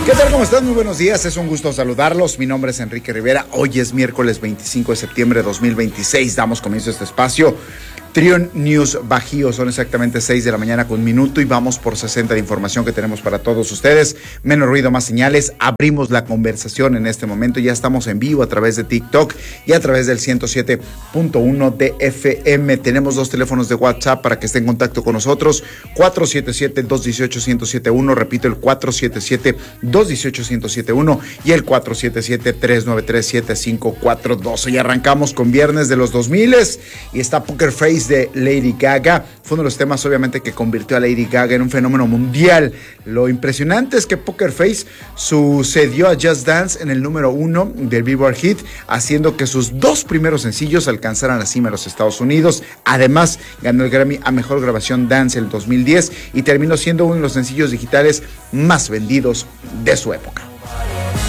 ¿Qué tal? ¿Cómo están? Muy buenos días. Es un gusto saludarlos. Mi nombre es Enrique Rivera. Hoy es miércoles 25 de septiembre de 2026. Damos comienzo a este espacio. Trion News Bajío, son exactamente 6 de la mañana con un minuto y vamos por 60 de información que tenemos para todos ustedes. Menos ruido, más señales. Abrimos la conversación en este momento. Ya estamos en vivo a través de TikTok y a través del 107.1 de FM. Tenemos dos teléfonos de WhatsApp para que esté en contacto con nosotros. 477-218-1071. Repito, el 477-218-1071 y el 477-393-7542. Y arrancamos con viernes de los 2000 y está Poker Face de Lady Gaga. Fue uno de los temas obviamente que convirtió a Lady Gaga en un fenómeno mundial. Lo impresionante es que Poker Face sucedió a Just Dance en el número 1 del Billboard Hit, haciendo que sus dos primeros sencillos alcanzaran la cima de los Estados Unidos. Además, ganó el Grammy a Mejor Grabación Dance en el 2010 y terminó siendo uno de los sencillos digitales más vendidos de su época.